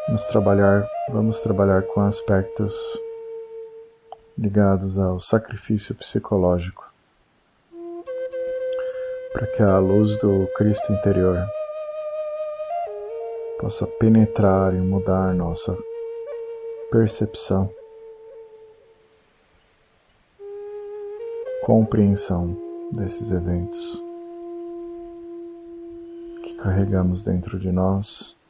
Vamos trabalhar com aspectos ligados ao sacrifício psicológico, para que a luz do Cristo interior possa penetrar e mudar nossa percepção, compreensão desses eventos que carregamos dentro de nós